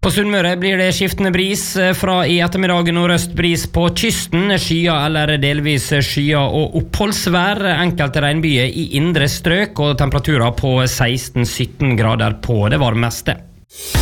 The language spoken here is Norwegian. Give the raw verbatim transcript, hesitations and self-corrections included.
På Sunnmøre blir det skiftende bris fra i ettermiddag nordøst bris på kysten, skyer eller delvis skyer og oppholdsvær, enkelte regnbyer i indre strøk og temperaturer på seksten til sytten grader på det varmeste.